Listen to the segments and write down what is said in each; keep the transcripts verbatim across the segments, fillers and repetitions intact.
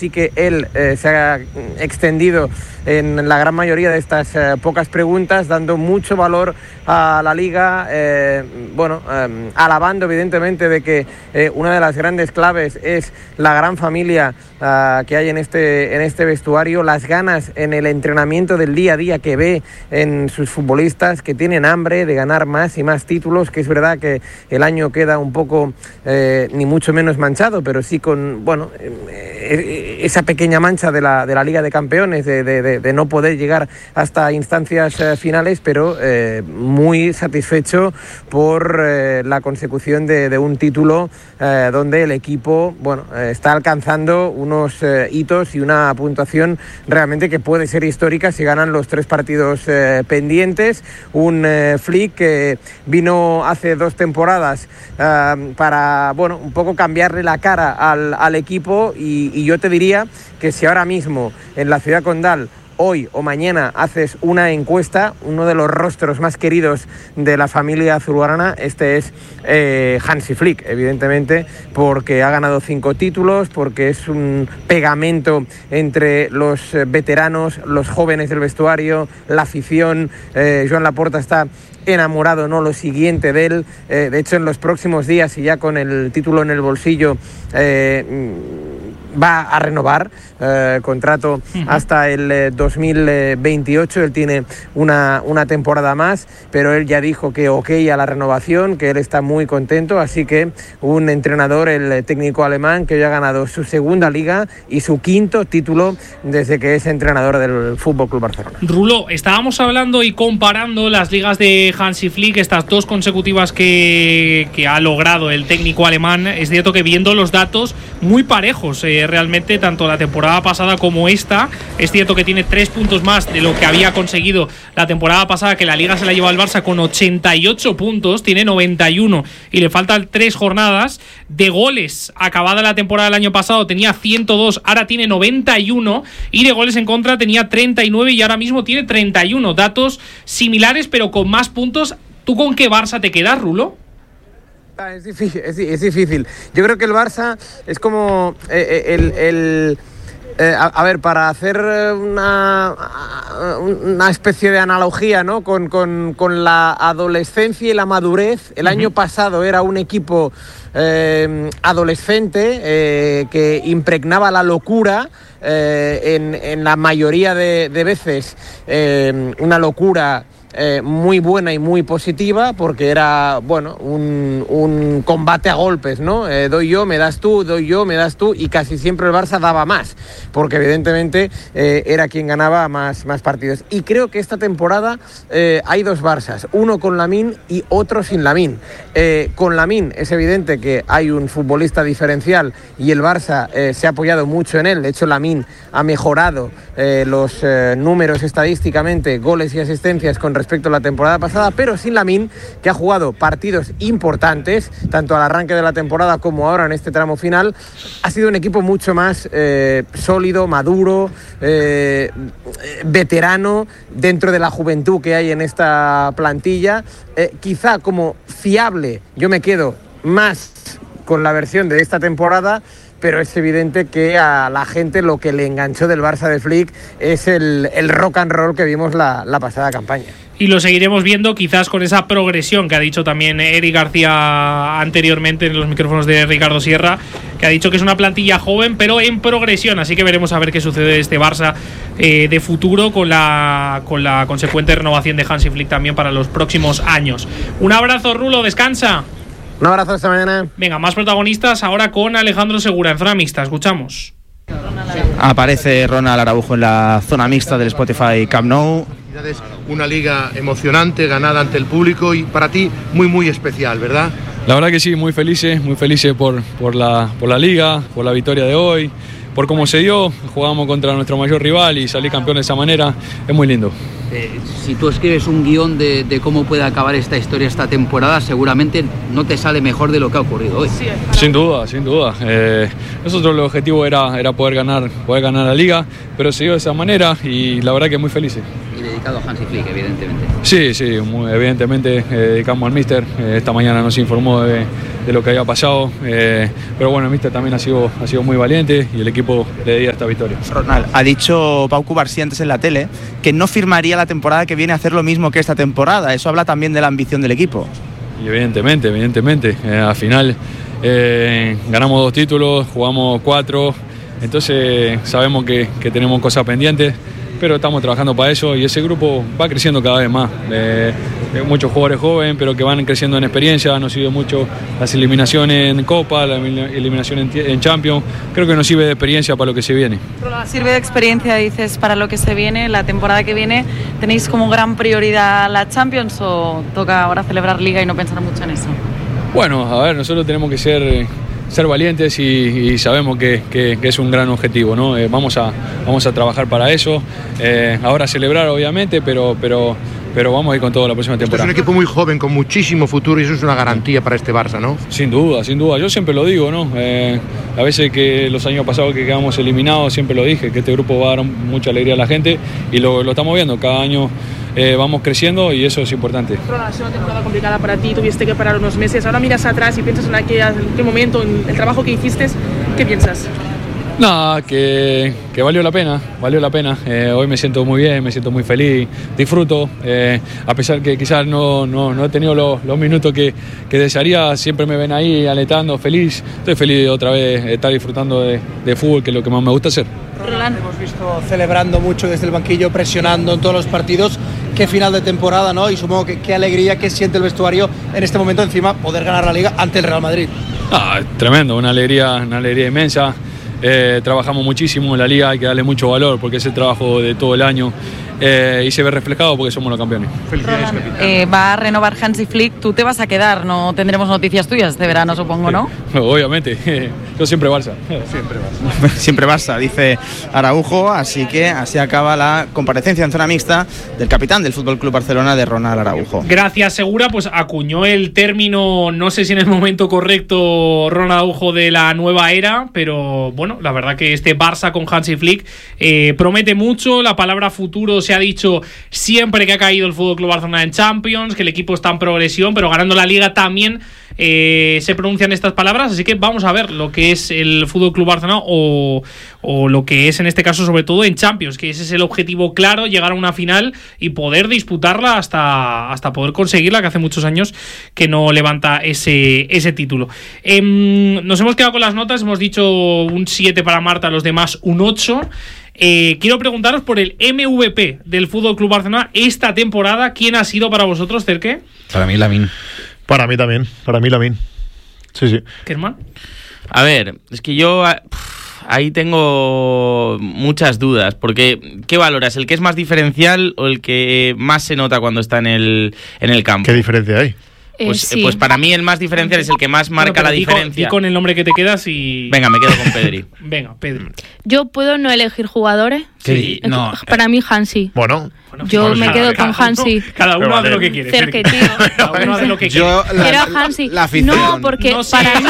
sí que él eh, se ha extendido en la gran mayoría de estas eh, pocas preguntas, dando mucho valor a la Liga, eh, bueno, eh, alabando evidentemente de que eh, una de las grandes claves es la gran familia eh, que hay en este, en este vestuario, las ganas en el entrenamiento del día a día que ve en sus futbolistas, que tienen hambre de ganar más y más títulos, que es verdad que el año queda un poco, eh, ni mucho menos manchado, pero sí con, bueno, eh, esa pequeña mancha de la, de la Liga de Campeones, de, de, de, de no poder llegar hasta instancias eh, finales, pero eh, muy satisfecho por eh, la consecución de, de un título eh, donde el equipo, bueno, eh, está alcanzando unos eh, hitos y una puntuación realmente que puede ser histórica si ganan los tres partidos eh, pendientes. Un eh, Flick que vino hace dos temporadas eh, para, bueno, un poco cambiarle la cara al, al equipo y, y yo te diría que si ahora mismo en la ciudad condal, hoy o mañana, haces una encuesta, uno de los rostros más queridos de la familia azulgrana, este es eh, Hansi Flick, evidentemente, porque ha ganado cinco títulos, porque es un pegamento entre los veteranos, los jóvenes del vestuario, la afición. eh, Joan Laporta está enamorado, no lo siguiente de él. Eh, de hecho, en los próximos días, y ya con el título en el bolsillo, eh, va a renovar eh, contrato uh-huh. hasta el eh, dos mil veintiocho. Él tiene una, una temporada más, pero él ya dijo que ok a la renovación, que él está muy contento. Así que un entrenador, el técnico alemán, que hoy ha ganado su segunda liga y su quinto título desde que es entrenador del F C Barcelona. Rulo, estábamos hablando y comparando las ligas de Hansi Flick, estas dos consecutivas que, que ha logrado el técnico alemán. Es cierto que viendo los datos, muy parejos eh, realmente, tanto la temporada pasada como esta. Es cierto que tiene tres puntos más de lo que había conseguido la temporada pasada, que la Liga se la lleva al Barça con ochenta y ocho puntos, tiene noventa y uno y le faltan tres jornadas. De goles, acabada la temporada del año pasado, tenía ciento dos, ahora tiene noventa y uno, y de goles en contra tenía treinta y nueve y ahora mismo tiene treinta y uno. Datos similares, pero con más puntos. ¿Tú con qué Barça te quedas, Rulo? Ah, es difícil, es, es difícil. Yo creo que el Barça es como eh, el... el eh, a, a ver, para hacer una, una especie de analogía, ¿no? con, con, con la adolescencia y la madurez. El uh-huh. año pasado era un equipo eh, adolescente eh, que impregnaba la locura. Eh, en, en la mayoría de, de veces eh, una locura Eh, muy buena y muy positiva, porque era, bueno, un, un combate a golpes, ¿no? Eh, doy yo, me das tú, doy yo, me das tú, y casi siempre el Barça daba más, porque evidentemente eh, era quien ganaba más, más partidos. Y creo que esta temporada eh, hay dos Barças, uno con Lamine y otro sin Lamine. Eh, con Lamine es evidente que hay un futbolista diferencial y el Barça eh, se ha apoyado mucho en él. De hecho, Lamine ha mejorado eh, los eh, números estadísticamente, goles y asistencias con respecto a la temporada pasada, pero sin Lamine, que ha jugado partidos importantes, tanto al arranque de la temporada como ahora en este tramo final. Ha sido un equipo mucho más eh, sólido, maduro, eh, veterano, dentro de la juventud que hay en esta plantilla. Eh, quizá como fiable, yo me quedo más con la versión de esta temporada, pero es evidente que a la gente lo que le enganchó del Barça de Flick es el, el rock and roll que vimos la, la pasada campaña. Y lo seguiremos viendo quizás con esa progresión que ha dicho también Eric García anteriormente en los micrófonos de Ricardo Sierra, que ha dicho que es una plantilla joven pero en progresión, así que veremos a ver qué sucede de este Barça eh, de futuro con la, con la consecuente renovación de Hansi Flick también para los próximos años. Un abrazo, Rulo, descansa. Un abrazo esta mañana. Venga, más protagonistas ahora con Alejandro Segura en zona mixta, escuchamos. Aparece Ronald Araujo en la zona mixta del Spotify Camp Nou. Una liga emocionante, ganada ante el público y para ti muy muy especial, ¿verdad? La verdad que sí, muy felices, muy felices por, por, la, por la liga, por la victoria de hoy, por cómo se dio. Jugamos contra nuestro mayor rival y salir campeón de esa manera es muy lindo. Eh, si tú escribes un guión de, de cómo puede acabar esta historia esta temporada, seguramente no te sale mejor de lo que ha ocurrido hoy. Sin duda, sin duda. Eh, nosotros el objetivo era, era poder ganar, poder ganar la liga, pero se dio de esa manera y la verdad que muy felices. Y dedicado a Hansi Flick, evidentemente. Sí, sí, muy, evidentemente eh, dedicamos al míster. Eh, esta mañana nos informó de, de lo que había pasado. Eh, pero bueno, el míster también ha sido, ha sido muy valiente y el equipo le dedica esta victoria. Ronald, ha dicho Pau Cubarsí antes en la tele que no firmaría la temporada que viene a hacer lo mismo que esta temporada. Eso habla también de la ambición del equipo. Y evidentemente, evidentemente. Eh, al final eh, ganamos dos títulos, jugamos cuatro, entonces sabemos que, que tenemos cosas pendientes, pero estamos trabajando para eso y ese grupo va creciendo cada vez más. Eh, muchos jugadores jóvenes, pero que van creciendo en experiencia, nos sirve mucho las eliminaciones en Copa, la eliminación en, en Champions, creo que nos sirve de experiencia para lo que se viene. Sirve de experiencia, dices, para lo que se viene, la temporada que viene. ¿Tenéis como gran prioridad la Champions o toca ahora celebrar Liga y no pensar mucho en eso? Bueno, a ver, nosotros tenemos que ser... ser valientes y, y sabemos que, que, que es un gran objetivo, ¿no? Eh, vamos, a, vamos a trabajar para eso, eh, ahora celebrar obviamente, pero, pero, pero vamos a ir con todo la próxima temporada. Este es un equipo muy joven, con muchísimo futuro y eso es una garantía para este Barça, ¿no? Sin duda, sin duda, yo siempre lo digo, ¿no? Eh, a veces que los años pasados que quedamos eliminados, siempre lo dije, que este grupo va a dar mucha alegría a la gente y lo, lo estamos viendo, cada año eh, vamos creciendo y eso es importante. Ha sido una temporada complicada para ti, tuviste que parar unos meses, ahora miras atrás y piensas en aquel, en aquel momento, en el trabajo que hiciste, ¿qué piensas? Nada, que, que valió la pena, valió la pena. Eh, hoy me siento muy bien, me siento muy feliz, disfruto. Eh, a pesar que quizás no, no, no he tenido los, los minutos que, que desearía, siempre me ven ahí alentando, feliz. Estoy feliz de otra vez estar disfrutando de, de fútbol, que es lo que más me gusta hacer. Roland, hemos visto celebrando mucho desde el banquillo, presionando en todos los partidos. Qué final de temporada, ¿no? Y supongo que qué alegría que siente el vestuario en este momento, encima poder ganar la Liga ante el Real Madrid. Ah, tremendo, una alegría, una alegría inmensa. Eh, trabajamos muchísimo en la Liga, hay que darle mucho valor porque es el trabajo de todo el año eh, y se ve reflejado porque somos los campeones. Felicidades, capitán. Eh, va a renovar Hansi Flick, tú te vas a quedar, no tendremos noticias tuyas este verano, supongo, ¿no? Obviamente, yo siempre Barça. Siempre Barça. Siempre Barça, dice Araujo, así que así acaba la comparecencia en zona mixta del capitán del F C Barcelona, de Ronald Araujo. Gracias, Segura, pues acuñó el término, no sé si en el momento correcto, Ronald Araujo, de la nueva era, pero bueno, la verdad que este Barça con Hansi Flick eh, promete mucho. La palabra futuro se ha dicho siempre que ha caído el F C Barcelona en Champions, que el equipo está en progresión, pero ganando la Liga también eh, se pronuncian estas palabras, así que vamos a ver lo que es el F C Barcelona o, o lo que es en este caso sobre todo en Champions, que ese es el objetivo claro, llegar a una final y poder disputarla hasta, hasta poder conseguirla, que hace muchos años que no levanta ese, ese título. Eh, nos hemos quedado con las notas, hemos dicho un siete para Marta, los demás un ocho. Eh, quiero preguntaros por el M V P del F C Barcelona esta temporada. ¿Quién ha sido para vosotros, Cerque? Para mí, Lamine. Para mí también, para mí Lamine. Sí, sí. ¿Kerman? A ver, es que yo pff, ahí tengo muchas dudas, porque ¿qué valoras? ¿El que es más diferencial o el que más se nota cuando está en el, en el campo? ¿Qué diferencia hay? Pues, eh, sí. pues para mí el más diferencial es el que más marca bueno, la dijo, diferencia. di con el nombre que te quedas y... Venga, me quedo con Pedri. Venga, Pedri. ¿Yo puedo no elegir jugadores? Sí, no. Para mí, Hansi. Bueno. Yo bueno, me cada, quedo cada, con Hansi. Cada uno hace lo que quiere. Cerque, tío. Cada uno hace lo que quiere. Yo, la, Quiero a Hansi. La afición. No, porque no sé. para mí...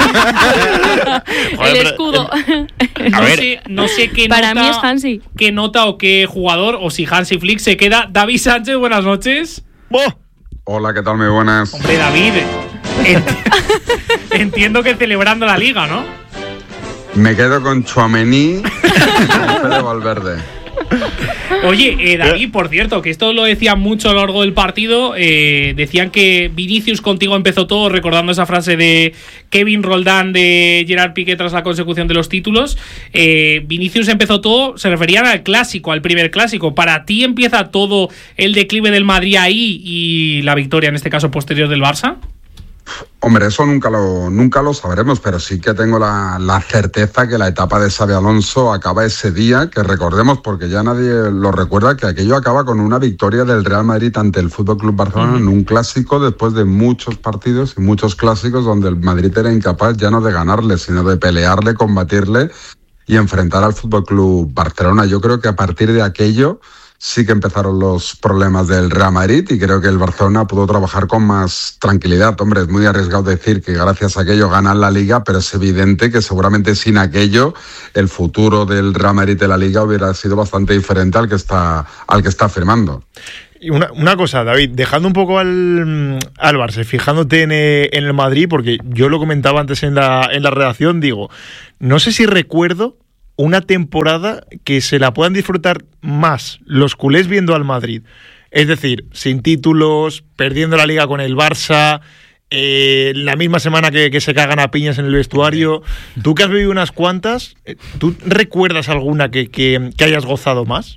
el escudo. No sé, no sé qué Para nota, mí es Hansi. qué nota o qué jugador, o si Hansi Flick se queda. David Sánchez, buenas noches. ¡Oh! Hola, ¿qué tal? Muy buenas. Hombre, David, ent- entiendo que celebrando la Liga, ¿no? Me quedo con Tchouaméni y Fede Valverde. Oye, eh, David, por cierto, que esto lo decían mucho a lo largo del partido, eh, decían que Vinicius contigo empezó todo, recordando esa frase de Kevin Roldán de Gerard Piqué tras la consecución de los títulos. eh, Vinicius empezó todo, se referían al clásico, al primer clásico. ¿Para ti empieza todo el declive del Madrid ahí y la victoria, en este caso posterior, del Barça? Hombre, eso nunca lo, nunca lo sabremos, pero sí que tengo la, la certeza que la etapa de Xabi Alonso acaba ese día, que recordemos, porque ya nadie lo recuerda, que aquello acaba con una victoria del Real Madrid ante el F C Barcelona en un clásico, después de muchos partidos y muchos clásicos donde el Madrid era incapaz ya no de ganarle, sino de pelearle, combatirle y enfrentar al F C Barcelona. Yo creo que a partir de aquello sí que empezaron los problemas del Real Madrid y creo que el Barcelona pudo trabajar con más tranquilidad. Hombre, es muy arriesgado decir que gracias a aquello ganan la Liga, pero es evidente que seguramente sin aquello el futuro del Real Madrid de la Liga hubiera sido bastante diferente al que está, al que está firmando. Y una, una cosa, David, dejando un poco al, al Barça, fijándote en, en el Madrid, porque yo lo comentaba antes en la, en la redacción, digo, no sé si recuerdo una temporada que se la puedan disfrutar más los culés viendo al Madrid. Es decir, sin títulos, perdiendo la Liga con el Barça, eh, la misma semana que, que se cagan a piñas en el vestuario. Tú que has vivido unas cuantas, ¿tú recuerdas alguna que, que, que hayas gozado más?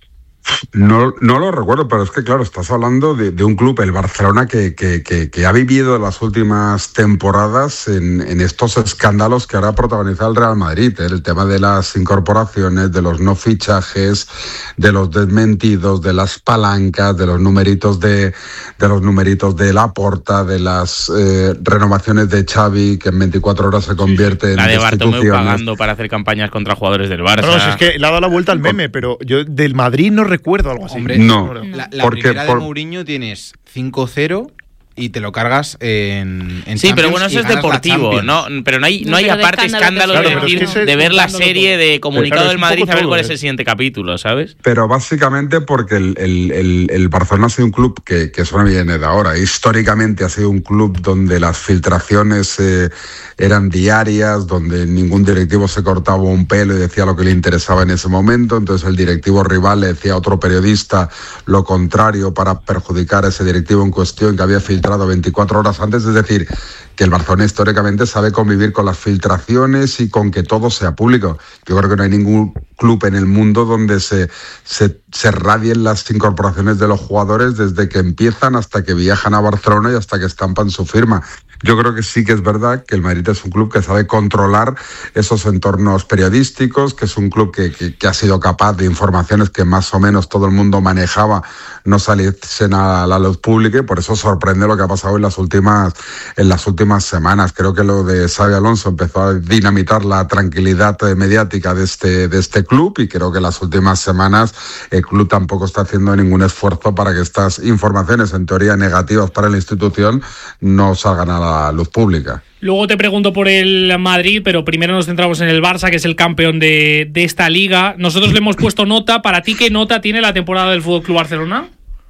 No, no lo recuerdo, pero es que claro, estás hablando de, de un club, el Barcelona, que, que, que, que ha vivido las últimas temporadas en, en estos escándalos que ahora ha protagonizado el Real Madrid, ¿eh? El tema de las incorporaciones, de los no fichajes, de los desmentidos, de las palancas, de los numeritos de, de los numeritos de Laporta, de las eh, renovaciones de Xavi, que en veinticuatro horas se convierte en la de Bartomeu destituciones. Pagando para hacer campañas contra jugadores del Barça. No, no, si es que le ha dado la vuelta al meme, pero yo del Madrid no recuerdo algo así. Hombre, no. La, la porque, primera por... de Mourinho tienes cinco cero y te lo cargas en, en sí, Champions, pero bueno, eso es deportivo, ¿no? Pero no hay, no hay aparte escándalo de, claro, decir, es que de ver la serie todo. de comunicado Pero del Madrid a ver cuál todo, es el siguiente capítulo, ¿sabes? Pero básicamente porque el, el, el, el Barcelona ha sido un club que, que eso no viene de ahora. Históricamente ha sido un club donde las filtraciones eh, eran diarias, donde ningún directivo se cortaba un pelo y decía lo que le interesaba en ese momento. Entonces el directivo rival le decía a otro periodista lo contrario para perjudicar a ese directivo en cuestión que había filtrado veinticuatro horas antes. Es decir, que el Barcelona históricamente sabe convivir con las filtraciones y con que todo sea público. Yo creo que no hay ningún club en el mundo donde se, se, se radien las incorporaciones de los jugadores desde que empiezan hasta que viajan a Barcelona y hasta que estampan su firma. Yo creo que sí que es verdad que el Madrid es un club que sabe controlar esos entornos periodísticos, que es un club que, que, que ha sido capaz de informaciones que más o menos todo el mundo manejaba no saliesen a la luz pública, y por eso sorprende lo que ha pasado en las últimas en las últimas semanas. Creo que lo de Xabi Alonso empezó a dinamitar la tranquilidad mediática de este de este club, y creo que en las últimas semanas el club tampoco está haciendo ningún esfuerzo para que estas informaciones en teoría negativas para la institución no salgan a la luz pública. Luego te pregunto por el Madrid, pero primero nos centramos en el Barça, que es el campeón de, de esta liga. Nosotros le hemos puesto nota. ¿Para ti qué nota tiene la temporada del F C Barcelona?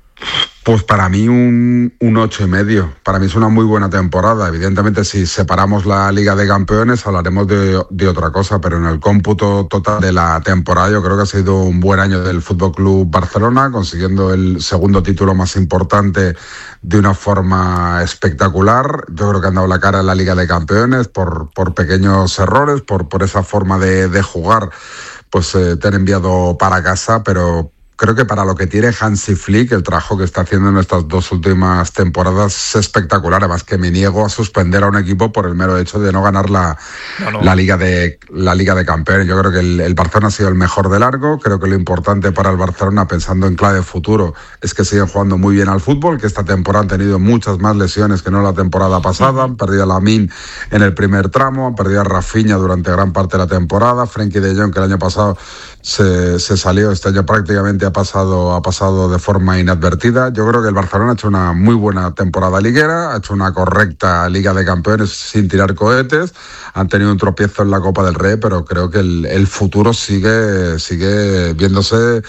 Pues para mí un, un ocho y medio. Para mí es una muy buena temporada. Evidentemente, si separamos la Liga de Campeones hablaremos de, de otra cosa, pero en el cómputo total de la temporada yo creo que ha sido un buen año del F C Barcelona, consiguiendo el segundo título más importante de una forma espectacular. Yo creo que han dado la cara en la Liga de Campeones por, por pequeños errores, por, por esa forma de, de jugar, pues eh, te han enviado para casa, pero creo que para lo que tiene Hansi Flick, el trabajo que está haciendo en estas dos últimas temporadas es espectacular. Además que me niego a suspender a un equipo por el mero hecho de no ganar la, no, no. la Liga de la Liga de Campeones. Yo creo que el, el Barcelona ha sido el mejor de largo. Creo que lo importante para el Barcelona, pensando en clave futuro, es que siguen jugando muy bien al fútbol, que esta temporada han tenido muchas más lesiones que no la temporada pasada. Han perdido a Lamine en el primer tramo, han perdido a Rafinha durante gran parte de la temporada. Frenkie de Jong, que el año pasado se, se salió, este año prácticamente ha pasado, ha pasado de forma inadvertida. Yo creo que el Barcelona ha hecho una muy buena temporada liguera, ha hecho una correcta Liga de Campeones sin tirar cohetes, han tenido un tropiezo en la Copa del Rey, pero creo que el, el futuro sigue, sigue viéndose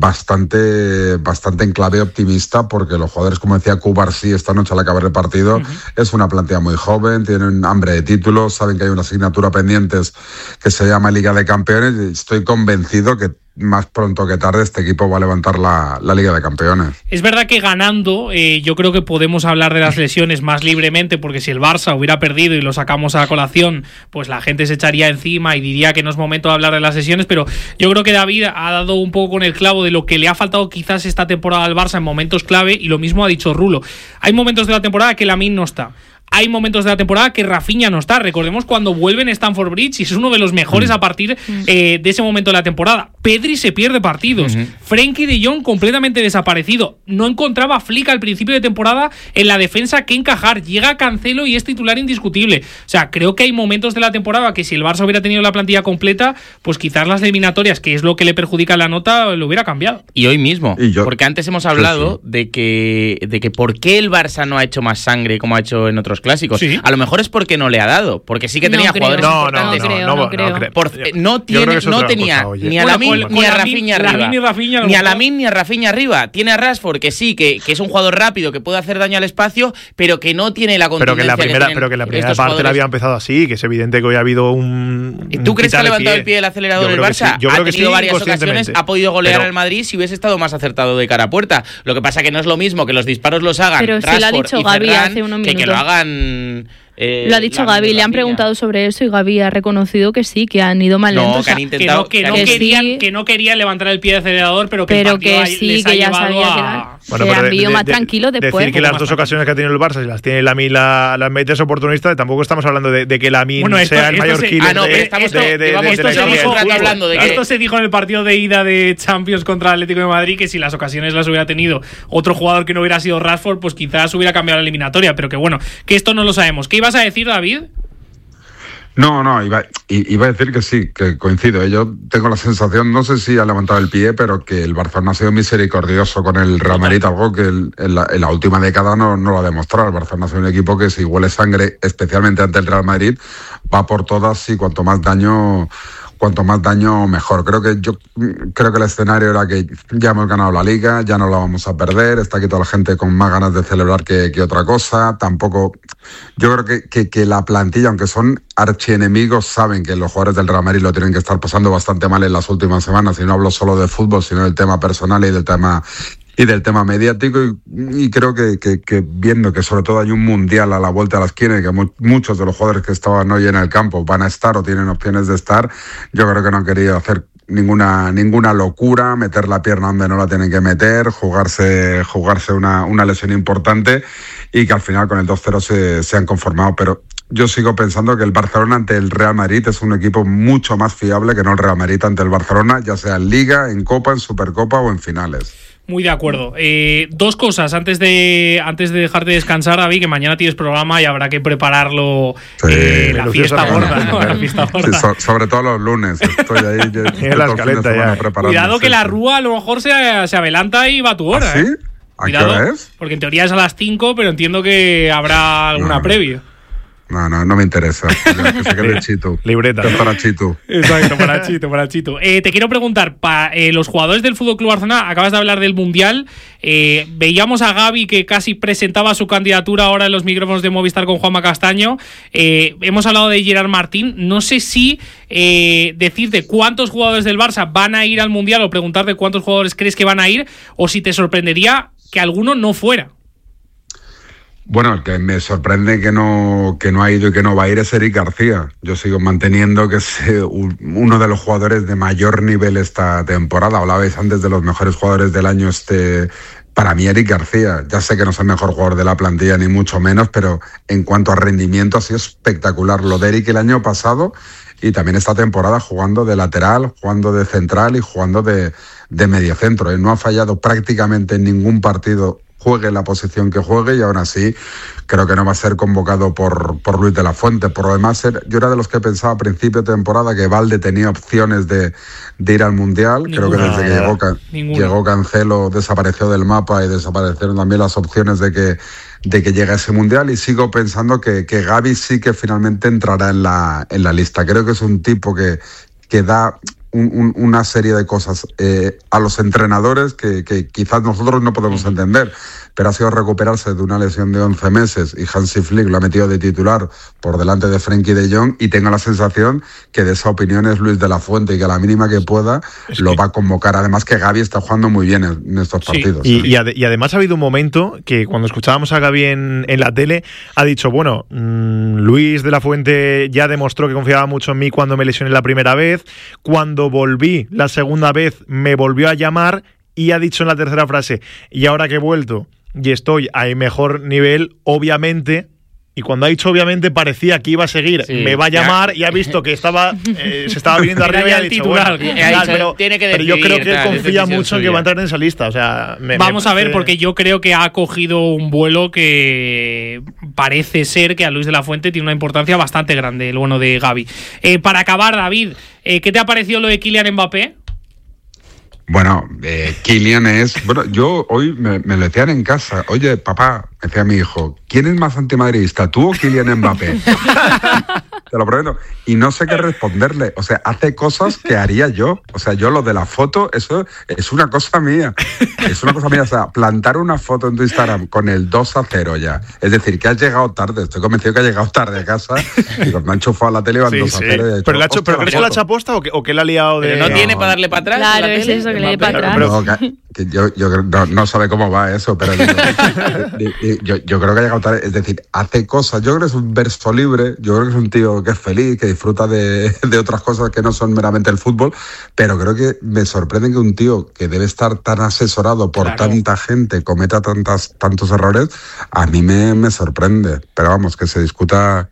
bastante, bastante en clave optimista, porque los jugadores, como decía Cubarsí esta noche al acabar el partido, uh-huh. es una plantilla muy joven, tienen hambre de títulos, saben que hay una asignatura pendientes que se llama Liga de Campeones, y estoy convencido que más pronto que tarde este equipo va a levantar la, la Liga de Campeones. Es verdad que ganando, eh, yo creo que podemos hablar de las lesiones más libremente, porque si el Barça hubiera perdido y lo sacamos a colación, pues la gente se echaría encima y diría que no es momento de hablar de las lesiones, pero yo creo que David ha dado un poco con el clavo de lo que le ha faltado quizás esta temporada al Barça en momentos clave, y lo mismo ha dicho Rulo. Hay momentos de la temporada que Lamine no está. Hay momentos de la temporada que Rafinha no está. Recordemos cuando vuelve en Stamford Bridge y es uno de los mejores a partir eh, de ese momento de la temporada. Pedri se pierde partidos. Uh-huh. Frenkie de Jong completamente desaparecido. No encontraba a Flick al principio de temporada en la defensa que encajar. Llega Cancelo y es titular indiscutible. O sea, creo que hay momentos de la temporada que si el Barça hubiera tenido la plantilla completa, pues quizás las eliminatorias, que es lo que le perjudica la nota, lo hubiera cambiado. Y hoy mismo. ¿Y yo? Porque antes hemos hablado sí, sí. de que de que por qué el Barça no ha hecho más sangre como ha hecho en otros clásicos. ¿Sí? A lo mejor es porque no le ha dado, porque sí que tenía no jugadores creo, importantes. No, no, no, no, creo, no, creo. Por, no, tiene, no tenía ni a Lamine con, ni a con Rafinha Lamin, arriba. Lamin y Rafinha, ni a Lamin ni a Rafinha arriba. Tiene a Rashford, que sí, que, que es un jugador rápido, que puede hacer daño al espacio, pero que no tiene la Pero que contundencia la primera, que pero que la primera estos parte jugadores. la había empezado así, que es evidente que hoy ha habido un. ¿Tú un crees que ha levantado pie. el pie del acelerador Yo el creo que Barça? sí. Yo ha creo que tenido sí, varias inconscientemente. ocasiones, ha podido golear Pero- al Madrid si hubiese estado más acertado de cara a puerta. Lo que pasa que no es lo mismo que los disparos los hagan Pero sí lo ha Rashford dicho y Gavi Ferran, hace unos que, que minutos. lo hagan. Eh, Lo ha dicho Lamin y Gavi, le han Rafinha. preguntado sobre eso y Gavi ha reconocido que sí, que han ido más No, lentos. que han O sea, intentado- que no, que querían, sí. que no querían levantar el pie del acelerador, pero que Pero el partido que ha- sí, les ha que ya llevado sabía a... que era- Bueno, que pero han de- vivido de- más de- tranquilos después. Decir que un las poco dos más ocasiones que ha tenido el Barça, si las tiene Lamin, la, las metes oportunista, tampoco estamos hablando de, de que Lamin Bueno, esto- sea el esto mayor se- killer Ah, no, de, pero estamos- de, de, de, llevamos- de esto la se historia dijo- del fútbol. hablando de que- Esto se dijo en el partido de ida de Champions contra el Atlético de Madrid, que si las ocasiones las hubiera tenido otro jugador que no hubiera sido Rashford, pues quizás hubiera cambiado la eliminatoria, pero que bueno, que esto no lo sabemos. ¿Qué ibas a decir, David? No, no, iba, i- iba a decir que sí, que coincido. ¿eh? Yo tengo la sensación, no sé si ha levantado el pie, pero que el Barcelona ha sido misericordioso con el Real Madrid, algo que el- en, la, en la última década no, no lo ha demostrado. El Barcelona ha sido un equipo que si huele sangre, especialmente ante el Real Madrid, va por todas y cuanto más daño... Cuanto más daño, mejor. Creo que yo creo que el escenario era que ya hemos ganado la Liga, ya no la vamos a perder, está aquí toda la gente con más ganas de celebrar que, que otra cosa. Tampoco, yo creo que, que, que la plantilla, aunque son archienemigos, saben que los jugadores del Real Madrid lo tienen que estar pasando bastante mal en las últimas semanas, y no hablo solo de fútbol, sino del tema personal y del tema y del tema mediático, y, y creo que, que, que viendo que sobre todo hay un mundial a la vuelta de la esquina y que mu- muchos de los jugadores que estaban hoy en el campo van a estar o tienen opciones de estar, yo creo que no han querido hacer ninguna ninguna locura, meter la pierna donde no la tienen que meter, jugarse jugarse una, una lesión importante, y que al final con el dos cero se, se han conformado. Pero yo sigo pensando que el Barcelona ante el Real Madrid es un equipo mucho más fiable que no el Real Madrid ante el Barcelona, ya sea en Liga, en Copa, en Supercopa o en finales. Muy de acuerdo. Eh, dos cosas antes de antes de dejarte descansar, David, que mañana tienes programa y habrá que prepararlo Sí, eh, la minucioso, fiesta bueno. gorda, ¿no? La fiesta Sí, gorda. so- sobre todo los lunes. Estoy ahí. yo- estoy la todo el fin de escaleta semana ya. preparando, Cuidado que sí, la sí. rúa a lo mejor se, se adelanta y va a tu hora. ¿Ah, sí? ¿eh? ¿A qué Cuidado, hora es? porque en teoría es a las cinco, pero entiendo que habrá alguna No. previa. No, no, no me interesa. Ya, que se quede Chitu. Libreta. Que es para Chitu. Exacto, para Chito, para Chito. Eh, te quiero preguntar, para eh, los jugadores del F C Barcelona, acabas de hablar del Mundial, eh, veíamos a Gavi que casi presentaba su candidatura ahora en los micrófonos de Movistar con Juanma Castaño, eh, hemos hablado de Gerard Martín, no sé si eh, decirte cuántos jugadores del Barça van a ir al Mundial o preguntarte cuántos jugadores crees que van a ir, o si te sorprendería que alguno no fuera. Bueno, el que me sorprende que no, que no ha ido y que no va a ir es Eric García. Yo sigo manteniendo que es eh, un- uno de los jugadores de mayor nivel esta temporada. Hablabais antes de los mejores jugadores del año. Este, para mí, Eric García. Ya sé que no es el mejor jugador de la plantilla, ni mucho menos, pero en cuanto a rendimiento ha sido espectacular. Lo de Eric el año pasado y también esta temporada jugando de lateral, jugando de central y jugando de, de mediocentro. ¿eh? No ha fallado prácticamente en ningún partido, juegue la posición que juegue, y aún así creo que no va a ser convocado por, por Luis de la Fuente. Por lo demás, era- yo era de los que pensaba a principio de temporada que Valde tenía opciones de, de ir al Mundial. Creo que Ninguna. desde que llegó, Can- Ninguna. llegó Cancelo desapareció del mapa y desaparecieron también las opciones de que, de que llegue a ese Mundial, y sigo pensando que, que Gavi sí que finalmente entrará en la, en la lista. Creo que es un tipo que, que da un- un- una serie de cosas eh, a los entrenadores que, que quizás nosotros no podemos entender, pero ha sido recuperarse de una lesión de once meses y Hansi Flick lo ha metido de titular por delante de Frenkie de Jong, y tengo la sensación que de esa opinión es Luis de la Fuente, y que a la mínima que pueda lo va a convocar. Además que Gavi está jugando muy bien en, en estos partidos. Y, y, ade- y además ha habido un momento que cuando escuchábamos a Gavi en, en la tele ha dicho, bueno, mmm, Luis de la Fuente ya demostró que confiaba mucho en mí cuando me lesioné la primera vez, cuando volví la segunda vez me volvió a llamar, y ha dicho en la tercera frase, y ahora que he vuelto y estoy a mejor nivel, obviamente... Y cuando ha dicho obviamente parecía que iba a seguir, Sí, me va a llamar, ya. y ha visto que estaba eh, se estaba viniendo Era arriba y ya ha el dicho, titular. bueno, Y ha tal, dicho, pero, tiene que pero yo creo decidir, que él tal, es confía decisión mucho en que suya. va a entrar en esa lista. O sea, me- Vamos me a ver, parece- porque yo creo que ha cogido un vuelo que parece ser que a Luis de la Fuente tiene una importancia bastante grande, el bueno de Gavi. Eh, para acabar, David, eh, ¿qué te ha parecido lo de Kylian Mbappé? Bueno, eh, Kylian es... Bueno, yo hoy me, me lo decían en casa. Oye, papá, me decía mi hijo, ¿quién es más antimadridista, tú o Kylian Mbappé? Te lo prometo. Y no sé qué responderle. O sea, hace cosas que haría yo. O sea, yo lo de la foto, eso es una cosa mía. Es una cosa mía. O sea, plantar una foto en tu Instagram con el dos a cero ya. Es decir, que has llegado tarde. Estoy convencido que has llegado tarde a casa y cuando han enchufado la tele van Sí, dos a sí. cero. y he dicho, Pero, la ha hecho- "Hostia, ¿pero crees que la ha hecho aposta o que, o que la ha liado de...? Pero no tiene para darle para atrás. Claro, la es tele, eso, que le dé Mbappé. para atrás. No, que, que yo, yo creo- no, no sabe cómo va eso, pero digo, di- di- yo, yo creo que ha llegado tarde. Es decir, hace cosas. Yo creo que es un verso libre. Yo creo que es un tío que es feliz, que disfruta de, de otras cosas que no son meramente el fútbol. Pero creo que me sorprende que un tío que debe estar tan asesorado por Claro. tanta gente cometa tantas, tantos errores. A mí me, me sorprende. Pero vamos, que se discuta.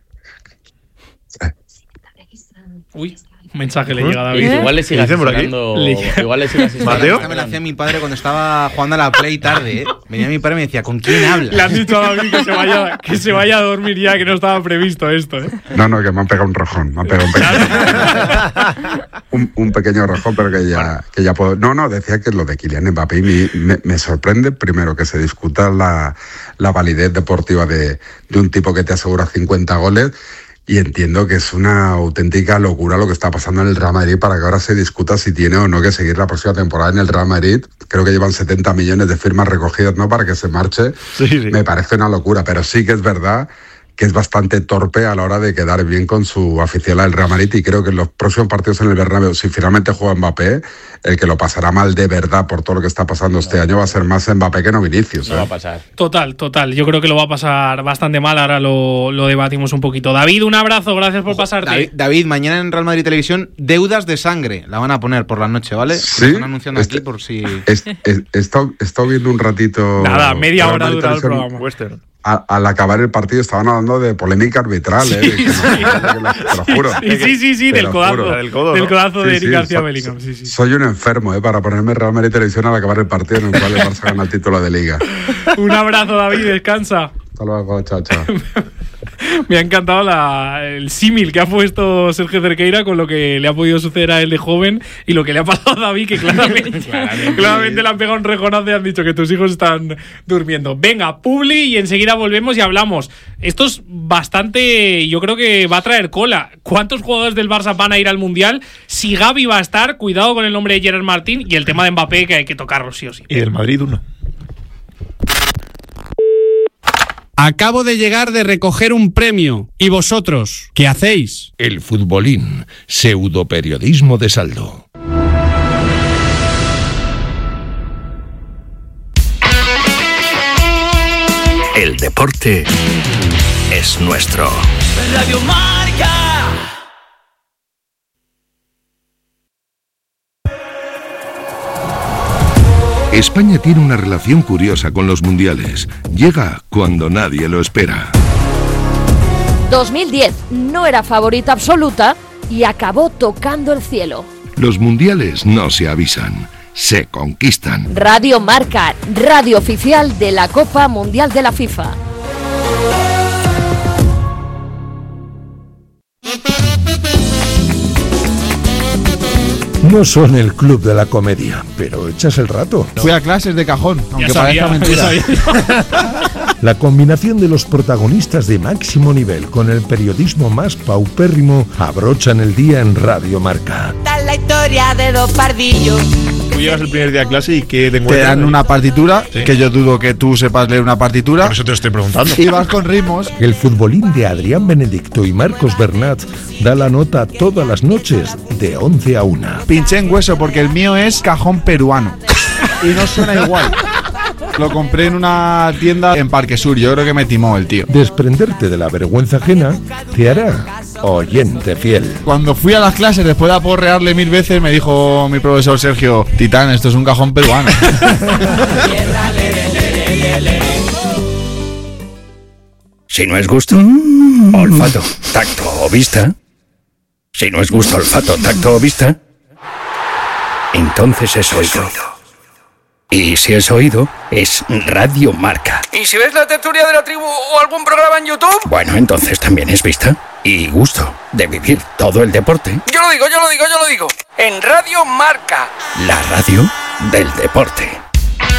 Uy, un mensaje le llega a David. Igual le sigue ¿Qué dicen por aquí? asesorando. Le llega- Igual le sigue asesorando. ¿Mateo? Esta me la hacía mi padre cuando estaba jugando a la Play tarde, ¿eh? Venía mi padre y me decía, ¿con quién hablas? Le han dicho a David que se vaya, que se vaya a dormir ya, que no estaba previsto esto, ¿eh? No, no, que me han pegado un rojón. Me han pegado un pequeño, un, un pequeño rojón, pero que ya, que ya puedo. No, no, decía que lo de Kylian Mbappé me, me, me sorprende, primero, que se discuta la, la validez deportiva de, de un tipo que te asegura cincuenta goles. Y entiendo que es una auténtica locura lo que está pasando en el Real Madrid para que ahora se discuta si tiene o no que seguir la próxima temporada en el Real Madrid. Creo que llevan setenta millones de firmas recogidas, ¿no?, para que se marche. Sí, sí. Me parece una locura, pero sí que es verdad que es bastante torpe a la hora de quedar bien con su afición al Real Madrid, y creo que en los próximos partidos en el Bernabéu, si finalmente juega Mbappé, el que lo pasará mal de verdad por todo lo que está pasando este año va a ser más Mbappé que no Vinicius. No ¿eh? va a pasar. Total, total. Yo creo que lo va a pasar bastante mal. Ahora lo, lo debatimos un poquito. David, un abrazo. Gracias por pasarte. David, David, mañana en Real Madrid Televisión, deudas de sangre. La van a poner por la noche, ¿vale? ¿Sí? Lo están anunciando Este- aquí por si... He he estado he estado viendo un ratito. Nada, media Real hora Madrid dura el Televisión. programa. Western. A- al acabar el partido estaban hablando de polémica arbitral, ¿eh? De que no- te lo juro. Sí, sí, sí, sí, Te del lo codazo. juro. Del codo, del ¿no? codazo de Sí, Eric sí, García so- Bellingham. Sí, sí. Soy un enfermo, ¿eh? Para ponerme Real Madrid Televisión al acabar el partido en el cual el Barça gana el título de Liga. Un abrazo, David. Descansa. Hasta luego, chao, chao. Me ha encantado la, el símil que ha puesto Sergio Cerqueira con lo que le ha podido suceder a él de joven y lo que le ha pasado a David, que claramente, claramente le han pegado un rejonazo y han dicho que tus hijos están durmiendo. Venga, Publi, y enseguida volvemos y hablamos. Esto es bastante, yo creo que va a traer cola. ¿Cuántos jugadores del Barça van a ir al Mundial? Si Gavi va a estar, cuidado con el nombre de Gerard Martín, y el tema de Mbappé, que hay que tocarlo sí o sí. Y del Madrid uno. Acabo de llegar de recoger un premio. ¿Y vosotros? ¿Qué hacéis? El futbolín, pseudoperiodismo de saldo. El deporte es nuestro. Radio Marca. España tiene una relación curiosa con los mundiales. Llega cuando nadie lo espera. dos mil diez no era favorita absoluta y acabó tocando el cielo. Los mundiales no se avisan, se conquistan. Radio Marca, radio oficial de la Copa Mundial de la FIFA. No son el club de la comedia, pero echas el rato. Fui a clases de cajón, aunque sabía, parezca ya mentira. La combinación de los protagonistas de máximo nivel con el periodismo más paupérrimo abrochan el día en Radio Marca. Está la historia de dos pardillos. Tú llegas el primer día a clase y que te Te encuentras. dan una partitura, Sí. que yo dudo que tú sepas leer una partitura. Por eso te lo estoy preguntando. Y vas con ritmos. El futbolín de Adrián Benedicto y Marcos Bernat da la nota todas las noches de once a una. Pinché en hueso porque el mío es cajón peruano. Y no suena igual. Lo compré en una tienda en Parque Sur. Yo creo que me timó el tío. Desprenderte de la vergüenza ajena te hará oyente fiel. Cuando fui a las clases, después de aporrearle mil veces, me dijo mi profesor Sergio: Titán, esto es un cajón peruano. Si no es gusto, olfato, tacto o vista. Si no es gusto, olfato, tacto o vista, entonces es oído. Y si es oído, es Radio Marca. ¿Y si ves la tertulia de la tribu o algún programa en YouTube? Bueno, entonces también es vista y gusto de vivir todo el deporte. Yo lo digo, yo lo digo, yo lo digo. En Radio Marca. La radio del deporte.